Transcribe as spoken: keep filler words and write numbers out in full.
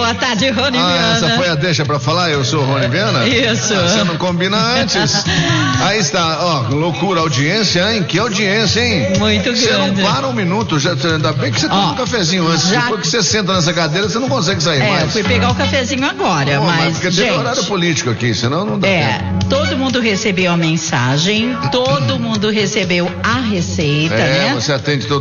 Boa tarde, Rony ah, Viana. Essa foi a deixa pra falar, eu sou o Rony Viana? Isso. Ah, você não combina antes. Aí está, ó, loucura, audiência, hein? Que audiência, hein? Muito grande. Você não para um minuto, já, ainda bem que você toma um cafezinho antes. Já... Depois que você senta nessa cadeira, você não consegue sair é, mais. Eu fui pegar o cafezinho agora, oh, mas, mas porque gente... tem horário político aqui, senão não dá É, tempo. Todo mundo recebeu a mensagem, todo mundo recebeu a receita, é, né? Você atende todo